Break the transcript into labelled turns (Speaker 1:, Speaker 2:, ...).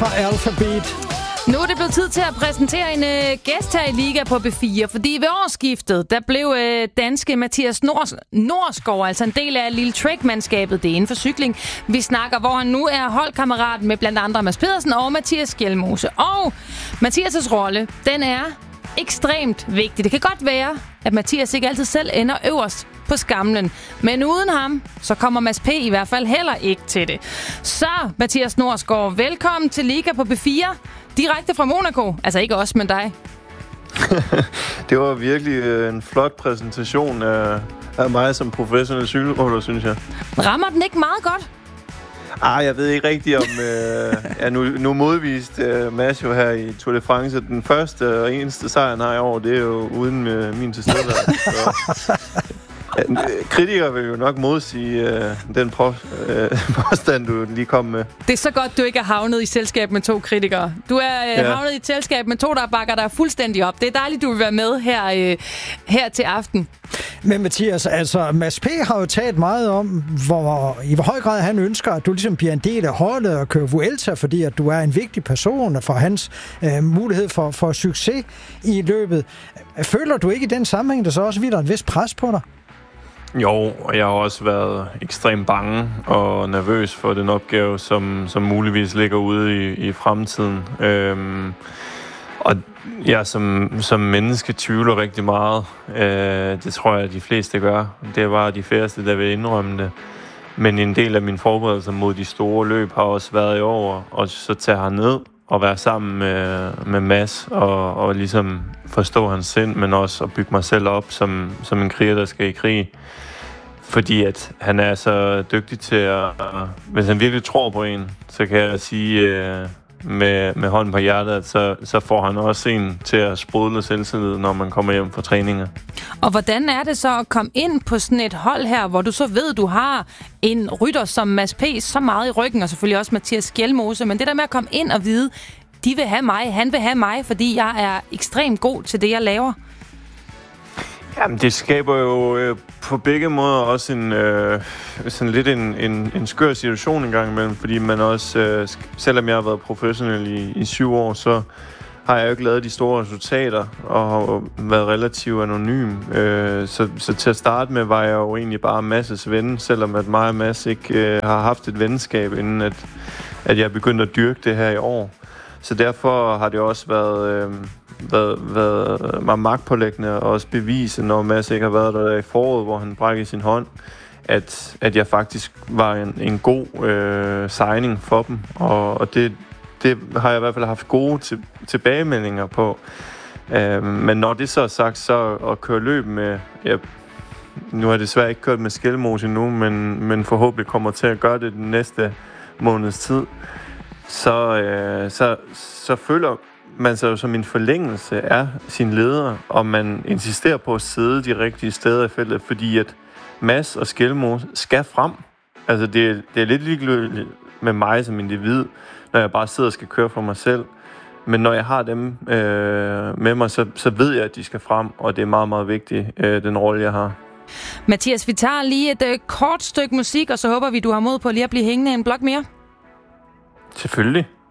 Speaker 1: fra Alphabet.
Speaker 2: Nu er det blevet tid til at præsentere en gæst her i Liga på B4, fordi ved årsskiftet, der blev danske Mathias Norsgaard, altså en del af Lille Trek-mandskabet, det er inden for cykling. Vi snakker, hvor han nu er holdkammerat med blandt andre Mads Pedersen og Mathias Skjelmose. Og Mathias' rolle, den er ekstremt vigtig. Det kan godt være, at Mathias ikke altid selv ender øverst på skamlen. Men uden ham, så kommer Mads P. i hvert fald heller ikke til det. Så, Mathias Norsgaard, velkommen til Liga på B4. Direkte fra Monaco. Altså ikke os, men dig.
Speaker 3: Det var virkelig en flot præsentation af mig som professionel cykelrytter, synes jeg.
Speaker 2: Rammer den ikke meget godt?
Speaker 3: Jeg ved ikke rigtigt om... nu modviste Mads jo her i Tour de France. Den første og eneste sejr, han har i år, det er jo uden min tilstedeværelse. Kritikere vil jo nok modsige den påstand, du lige kom med.
Speaker 2: Det er så godt, du ikke er havnet i selskab med 2 kritikere. Du er havnet i et selskab med 2, der bakker dig fuldstændig op. Det er dejligt, du vil være med her til aften.
Speaker 1: Men Mathias, altså Mads P. har jo talt meget om, i hvor høj grad han ønsker, at du ligesom bliver en del af holdet og kører Vuelta, fordi at du er en vigtig person for hans mulighed for succes i løbet. Føler du ikke i den sammenhæng, der så også hviler et vist pres på dig?
Speaker 3: Jo, og jeg har også været ekstremt bange og nervøs for den opgave, som muligvis ligger ude i fremtiden. Og jeg som menneske tvivler rigtig meget. Det tror jeg, at de fleste gør. Det er bare de færreste, der vil indrømme det. Men en del af min forberedelse mod de store løb har også været i år, og så tage herned og være sammen med Mads og ligesom forstå hans sind, men også at bygge mig selv op som en kriger, der skal i krig. Fordi at han er så dygtig til at... Hvis han virkelig tror på en, så kan jeg sige med hånden på hjertet, at så får han også en til at sprudle selvtillid, når man kommer hjem fra træninger.
Speaker 2: Og hvordan er det så at komme ind på sådan et hold her, hvor du så ved, du har en rytter som Mads P. så meget i ryggen, og selvfølgelig også Mathias Skjelmose, men det der med at komme ind og vide, de vil have mig, han vil have mig, fordi jeg er ekstremt god til det, jeg laver.
Speaker 3: Jamen, det skaber jo på begge måder også sådan lidt en skør situation en gang imellem, fordi man også, selvom jeg har været professionel i 7 år, så har jeg jo ikke lavet de store resultater og har været relativt anonym. Så til at starte med var jeg jo egentlig bare Mads' ven, selvom at mig og Mads ikke har haft et venskab, inden at jeg begyndte at dyrke det her i år. Så derfor har det også været mig magtpålæggende og også bevise, når Mads ikke har været der i foråret, hvor han brækkede sin hånd, at jeg faktisk var en god signing for dem. Og det har jeg i hvert fald haft gode tilbagemeldinger på. Men når det så er sagt, så at køre løb med... Nu har jeg desværre ikke kørt med Skjelmose endnu, men forhåbentlig kommer til at gøre det den næste måneds tid. Så føler man sig jo som en forlængelse af sin leder, og man insisterer på at sidde de rigtige steder i feltet, fordi at Mads og Skjelmose skal frem. Altså det er lidt ligegyldigt med mig som individ, når jeg bare sidder og skal køre for mig selv. Men når jeg har dem med mig, så ved jeg, at de skal frem, og det er meget, meget vigtigt, den rolle, jeg har.
Speaker 2: Mathias, vi tager lige et kort stykke musik, og så håber vi, du har mod på lige at blive hængende en blok mere.
Speaker 3: Selvfølgelig.